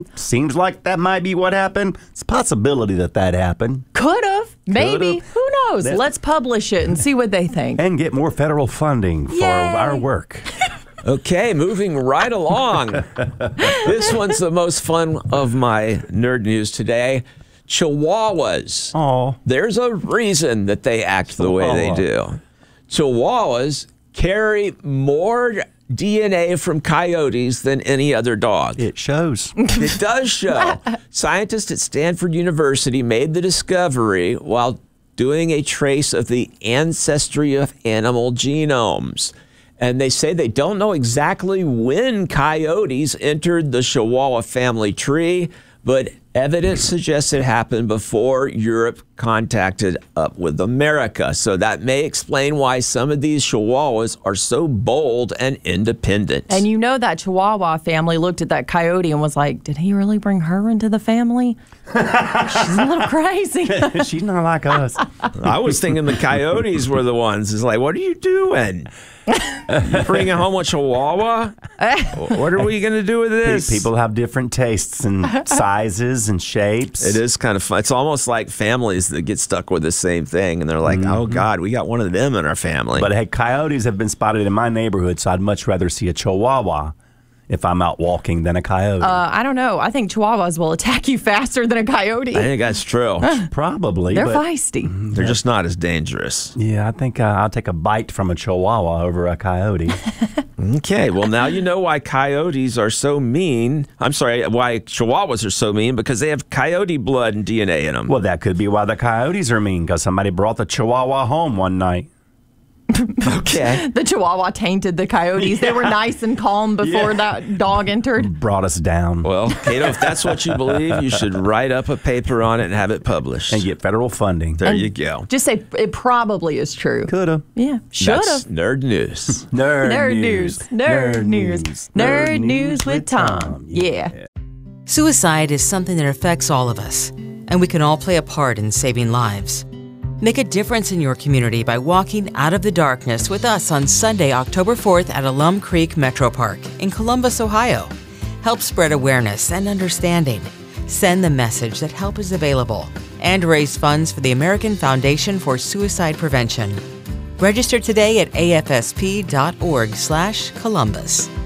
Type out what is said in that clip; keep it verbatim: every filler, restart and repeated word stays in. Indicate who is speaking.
Speaker 1: Seems like that might be what happened. It's a possibility that that happened.
Speaker 2: Could have. Maybe.
Speaker 1: Could've.
Speaker 2: Who knows?
Speaker 1: That-
Speaker 2: Let's publish it and see what they think.
Speaker 1: And get more federal funding for
Speaker 2: Yay.
Speaker 1: our work.
Speaker 3: Okay, moving right along. This one's the most fun of my nerd news today. Chihuahuas.
Speaker 1: Oh,
Speaker 3: There's a reason that they act the way they do. Chihuahuas carry more D N A from coyotes than any other dog.
Speaker 1: it shows.
Speaker 3: It does show. Scientists at Stanford University made the discovery while doing a trace of the ancestry of animal genomes. And they say they don't know exactly when coyotes entered the Chihuahua family tree, but evidence suggests it happened before Europe contacted up with America. So that may explain why some of these Chihuahuas are so bold and independent.
Speaker 2: And you know that Chihuahua family looked at that coyote and was like, did he really bring her into the family? She's a little crazy.
Speaker 1: She's not like us.
Speaker 3: I was thinking the coyotes were the ones. It's like, what are you doing? You bringing home a Chihuahua? What are we going to do with this?
Speaker 1: People have different tastes and sizes and shapes.
Speaker 3: It is kind of fun. It's almost like families that get stuck with the same thing, and they're like, oh, God, we got one of them in our family.
Speaker 1: But hey, coyotes have been spotted in my neighborhood, so I'd much rather see a Chihuahua if I'm out walking than a coyote.
Speaker 2: Uh, I don't know. I think Chihuahuas will attack you faster than a coyote.
Speaker 3: I think that's true.
Speaker 1: Probably.
Speaker 2: They're
Speaker 1: but,
Speaker 2: feisty.
Speaker 3: They're just not as dangerous.
Speaker 1: Yeah, I think uh, I'll take a bite from a Chihuahua over a coyote.
Speaker 3: Okay, well, now you know why coyotes are so mean. I'm sorry, why Chihuahuas are so mean, because they have coyote blood and D N A in them.
Speaker 1: Well, that could be why the coyotes are mean, because somebody brought the Chihuahua home one night.
Speaker 3: Okay.
Speaker 2: The Chihuahua tainted the coyotes. They were nice and calm before
Speaker 1: Yeah.
Speaker 2: that dog entered.
Speaker 1: Brought us down.
Speaker 3: Well, Cato, if that's what you believe, you should write up a paper on it and have it published.
Speaker 1: And get federal funding.
Speaker 3: There you go.
Speaker 2: Just say it probably is true.
Speaker 1: Coulda.
Speaker 2: Yeah, should
Speaker 3: That's
Speaker 2: have.
Speaker 3: nerd news.
Speaker 1: Nerd,
Speaker 2: Nerd news. Nerd news. Nerd news with Tom. Yeah.
Speaker 4: Suicide is something that affects all of us, and we can all play a part in saving lives. Make a difference in your community by walking out of the darkness with us on Sunday, October fourth at Alum Creek Metro Park in Columbus, Ohio. Help spread awareness and understanding. Send the message that help is available and raise funds for the American Foundation for Suicide Prevention. Register today at A F S P dot org slash Columbus.